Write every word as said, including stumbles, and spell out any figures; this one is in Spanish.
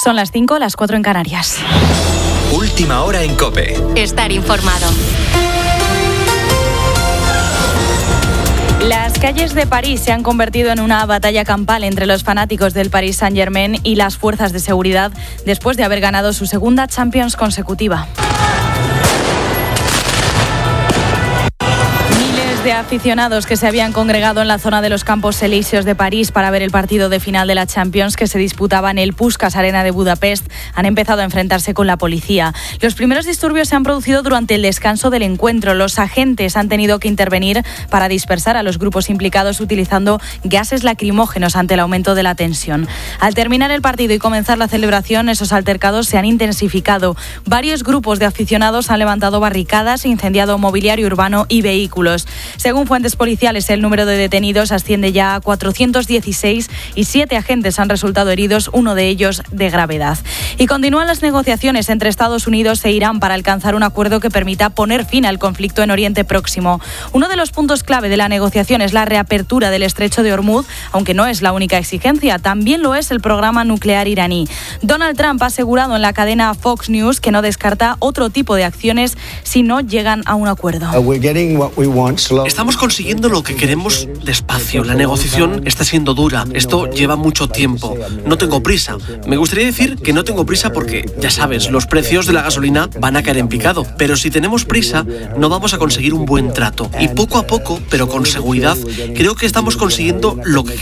Son las cinco, las cuatro en Canarias. Última hora en COPE. Estar informado. Las calles de París se han convertido en una batalla campal entre los fanáticos del Paris Saint-Germain y las fuerzas de seguridad después de haber ganado su segunda Champions consecutiva. De aficionados que se habían congregado en la zona de los Campos Elíseos de París para ver el partido de final de la Champions que se disputaba en el Puskás Arena de Budapest han empezado a enfrentarse con la policía. Los primeros disturbios se han producido durante el descanso del encuentro. Los agentes han tenido que intervenir para dispersar a los grupos implicados utilizando gases lacrimógenos ante el aumento de la tensión. Al terminar el partido y comenzar la celebración, esos altercados se han intensificado. Varios grupos de aficionados han levantado barricadas, incendiado mobiliario urbano y vehículos. Según fuentes policiales, el número de detenidos asciende ya a cuatrocientos dieciséis y siete agentes han resultado heridos, uno de ellos de gravedad. Y continúan las negociaciones entre Estados Unidos e Irán para alcanzar un acuerdo que permita poner fin al conflicto en Oriente Próximo. Uno de los puntos clave de la negociación es la reapertura del estrecho de Hormuz, aunque no es la única exigencia, también lo es el programa nuclear iraní. Donald Trump ha asegurado en la cadena Fox News que no descarta otro tipo de acciones si no llegan a un acuerdo. Estamos consiguiendo lo que queremos despacio. La negociación está siendo dura. Esto lleva mucho tiempo. No tengo prisa. Me gustaría decir que no tengo prisa porque, ya sabes, los precios de la gasolina van a caer en picado. Pero si tenemos prisa, no vamos a conseguir un buen trato. Y poco a poco, pero con seguridad, creo que estamos consiguiendo lo que